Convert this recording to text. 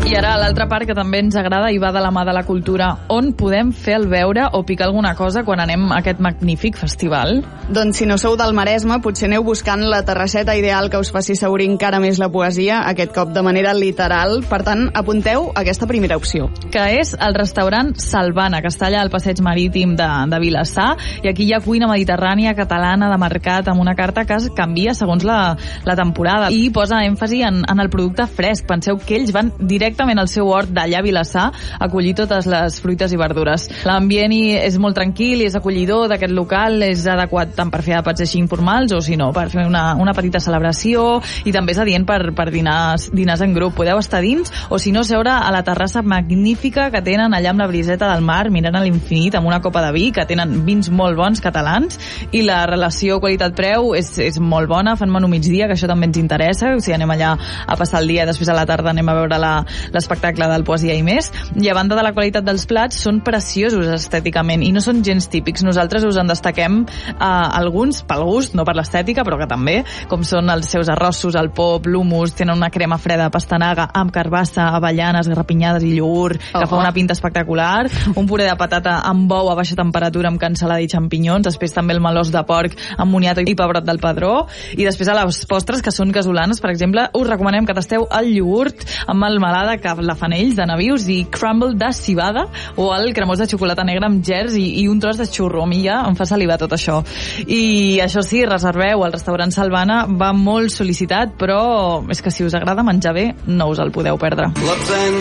I ara l'altra part que també ens agrada i va de la mà de la cultura. On podem fer el veure o picar alguna cosa quan anem a aquest magnífic festival? Doncs si no sou del Maresme, potser aneu buscant la terrasseta ideal que us faci saurir encara més la poesia, aquest cop de manera literal. Per tant, apunteu aquesta primera opció. Que és el restaurant Salvana, que està allà al passeig marítim de Vilassar, i aquí hi ha cuina mediterrània, catalana, de mercat, amb una carta que canvia segons la temporada i posa èmfasi en el producte fresc. Penseu que ells van directament al seu hort d'allà a Vilassar a collir totes les fruites i verdures. L'ambient és molt tranquil i és acollidor d'aquest local, és adequat tant per fer àpats així informals o si no, per fer una petita celebració, i també és adient per dinars en grup. Podeu estar dins o si no seure a la terrassa magnífica que tenen allà amb la briseta del mar, mirant a l'infinit amb una copa de vi, que tenen vins molt bons catalans, i la relació qualitat-preu és molt bona. Fan menú migdia, que això també ens interessa, o sigui, anem allà a passar el dia i després a la tarda anem a veure l'espectacle del Poesia i més. I a banda de la qualitat dels plats, són preciosos estèticament i no són gens típics. Nosaltres us en destaquem alguns pel gust, no per l'estètica, però que també, com són els seus arrossos, el pop, l'humus, tenen una crema freda de pastanaga amb carbassa, avellanes, garrapinyades i iogurt, que fa una pinta espectacular, un puré de patata amb bou a baixa temperatura amb cansalada i xampinyons, després també el melós de porc amb moniato i pebrot del Padró, i després a les postres, que són casolanes, per exemple, us recomanem que tasteu el iogurt amb melmelada que la fan ells, de nabius, i crumble de cibada, o el cremós de xocolata negra amb gers i un tros de xurro. A mi ja em fa salivar tot això. I això sí, reserveu, el restaurant Salvana va molt sol·licitat, però és que si us agrada menjar bé, no us el podeu perdre.